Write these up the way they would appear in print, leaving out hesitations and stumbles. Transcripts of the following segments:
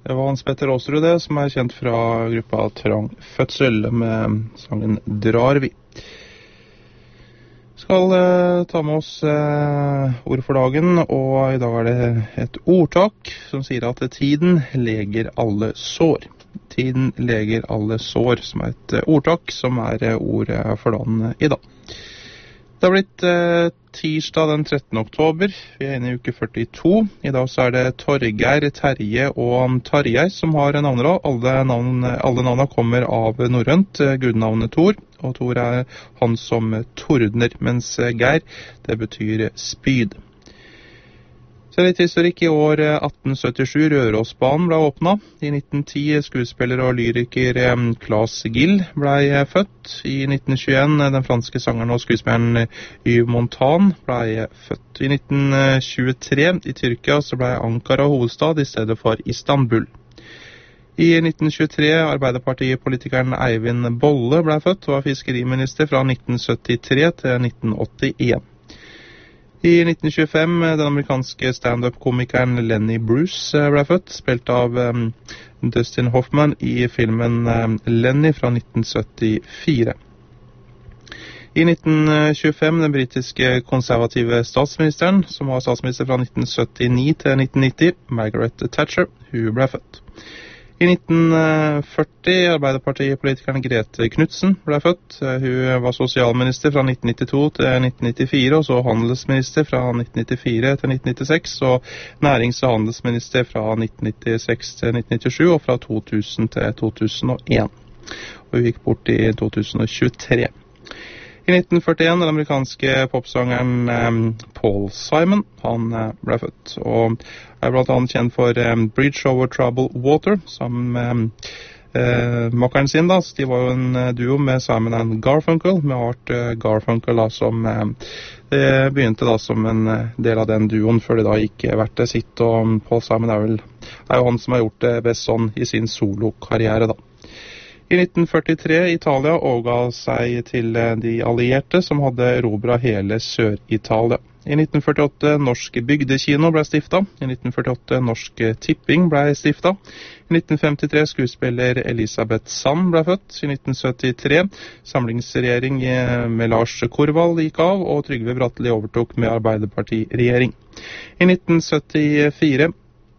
Det var Hans Petter Aasrud det, som kjent fra gruppa Trang Fødsel med sangen Drar vi. Skal ta med oss ord for dagen, og i dag det et ordtak som sier at tiden leger alle sår. Tiden leger alle sår, som et ordtak som ord for dagen i dag. Det har blitt tirsdag den 13. oktober. Vi inne i uke 42. I dag så det Torgeir, Terje og Tarjei som har navner. Alle navnene kommer av norrønt. Gudnavnet Thor, og Thor han som tordner, mens Geir, det betyr spyd. Så litt historikk. I år 1877 Rørosbanen ble åpnet. I 1910 skuespiller og lyriker Claes Gill ble født. I 1921 den franske sangeren og skuespilleren Yves Montand ble født. I 1923 i Tyrkia så ble Ankara hovedstad i stedet for Istanbul. I 1923 Arbeiderpartipolitikeren Eivind Bolle ble født og var fiskeriminister fra 1973 til 1981. I 1925 den amerikanske stand-up-komikeren Lenny Bruce ble født, spilt av Dustin Hoffman i filmen Lenny fra 1974. I 1925 den britiske konservative statsministeren, som var statsminister fra 1979 til 1990, Margaret Thatcher, hun ble født. I 1940 Arbeiderpartipolitikeren Grete Knudsen ble født. Hun var sosialminister fra 1992 til 1994, og så handelsminister fra 1994 til 1996, og nærings- og handelsminister fra 1996 til 1997, og fra 2000 til 2001. Og hun gikk bort i 2023. I 1941 den amerikanske popsangeren Paul Simon, han ble født, og blant annet kjent for Bridge Over Troubled Water, sammen med makkeren sin da. Så de var jo en duo med Simon and Garfunkel, med Art Garfunkel da, som begynte da som en del av den duoen, før de da gikk hvert til sitt, og Paul Simon er jo han som har gjort det best sånn i sin solokarriere da. I 1943 Italia overga seg til de allierte som hadde erobret hele Sør-Italia. I 1948 Norsk Bygdekino ble stiftet. I 1948 Norsk Tipping ble stiftet. I 1953 skuespiller Elisabeth Sand ble født. I 1973 samlingsregjering med Lars Korvald gikk av, og Trygve Bratteli overtok med Arbeiderparti-regjering. I 1974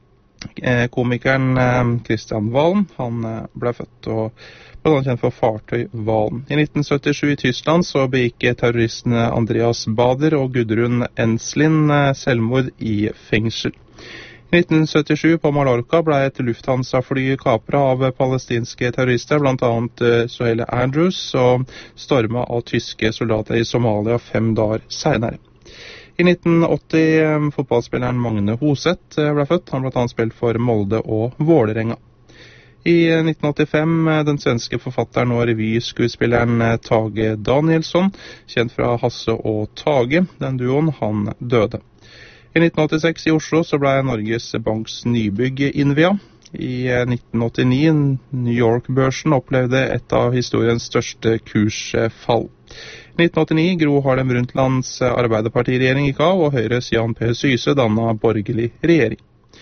komikeren Kristian Valen, han ble født og ble kjent for fartøy Valen. I 1977 i Tyskland så begikk terroristene Andreas Bader og Gudrun Enslin selvmord i fengsel. I 1977 på Mallorca ble et Lufthansa-fly kapret av palestinske terrorister, blant annet Suhail Andrews, og stormet av tyske soldater i Somalia 5 dager senere. I 1980 fotballspilleren Magne Hoseth ble født. Han ble annet spilt for Molde og Vålerenga. I 1985 den svenske forfatteren og revyskuespilleren Tage Danielsson, kjent fra Hasse og Tage, den duoen, han døde. I 1986 i Oslo så ble Norges Banks nybygg innvia. I 1989 New York-børsen opplevde et av historiens største kursfall. I 1989 Gro Harlem Brundtlands Arbeiderpartiregjering gikk av, og Høyres Jan P. Syse dannet borgerlig regjering.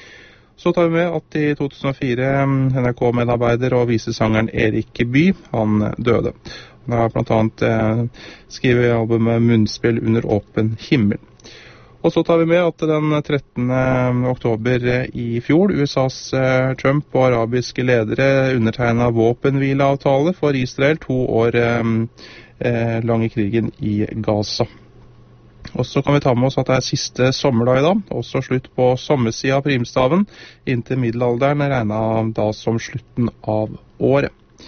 Så tar vi med at i 2004 NRK-medarbeider og visesangeren Erik Bye, han døde. Han har blant annet skrevet albumet Munnspill under åpen himmel. Og så tar vi med at den 13. oktober i fjor, USAs Trump og arabiske ledere undertegnet våpenhvileavtale for Israel 2 år lang i krigen i Gaza. Og så kan vi ta med oss at det siste sommerdag i dag, også slutt på sommersiden av primstaven, inntil middelalderen regnet da som slutten av året.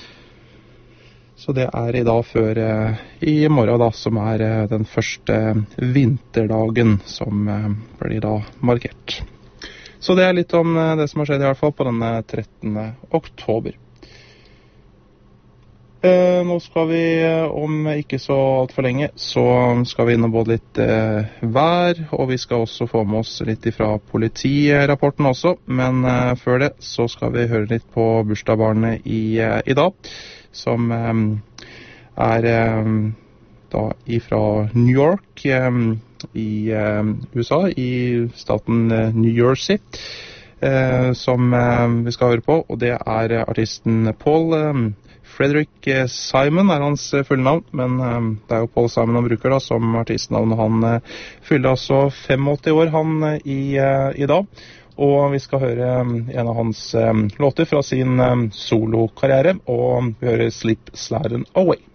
Så det i dag før i morgen da, som den første vinterdagen som blir da markert. Så det litt om det som har skjedd i hvert fall på denne 13. oktober. Nå skal vi, om ikke så alt for lenge, så skal vi inn og både litt vær, og vi skal også få med oss litt fra politirapporten også. Men før det så skal vi høre litt på bursdagsbarnet i dag, som da fra New York i USA, i staten New Jersey. som vi skal høre på, og det er artisten Paul Frederick Simon er hans fulle navn, men det er jo Paul Simon han bruker da som artistnavn. Han fyller altså 85 år han i dag, og vi skal høre en av hans låter fra sin solokarriere, og vi hører Slip Slidin' Away.